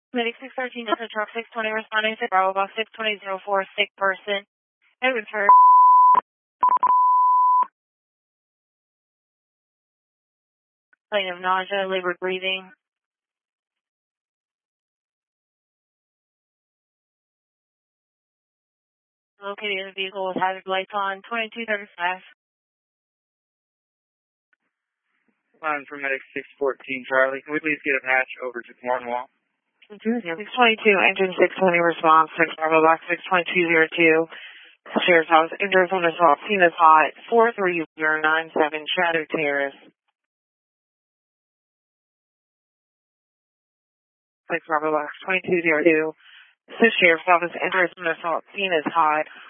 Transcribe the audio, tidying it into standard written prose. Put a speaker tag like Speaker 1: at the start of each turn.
Speaker 1: Medic 613, Delta Truck 620 responding to Bravo Box 62004, sick person. Edwardsburg. Complaint of nausea, labored breathing. Located in the vehicle with hazard lights on, 2235.
Speaker 2: Line for Medic 614, Charlie. Can we please get a patch over to Cornwall?
Speaker 1: 622, engine 620 response, 6 Bravo Box 62202. Sheriff's Office, injuries on assault, scene is hot, 43097, Shadow Terrace. 6 Bravo Box 2202. Sheriff's Office, injuries on assault, scene is hot,